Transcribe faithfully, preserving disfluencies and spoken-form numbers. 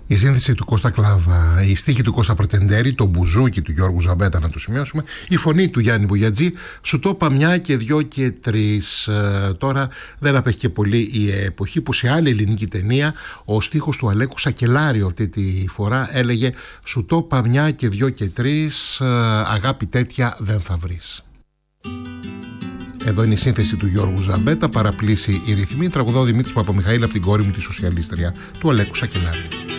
Η σύνθεση του Κώστα Κλάβα, η στίχη του Κώστα Πρετεντέρη, το μπουζούκι του Γιώργου Ζαμπέτα, να το σημειώσουμε, η φωνή του Γιάννη Βουγιατζή, σου το είπα μια και δυο και τρεις. Ε, τώρα δεν απέχει και πολύ η εποχή που σε άλλη ελληνική ταινία ο στίχος του Αλέκου Σακελάριου αυτή τη φορά έλεγε σου το είπα μια και δυο και τρεις, ε, αγάπη τέτοια δεν θα βρεις. Εδώ είναι η σύνθεση του Γιώργου Ζαμπέτα, παραπλήσει η ρυθμή, τραγουδά ο Δημήτρης Παπαμιχαήλ από την κόρη μου τη σοσιαλίστρια του Αλέκου Σακελάριου.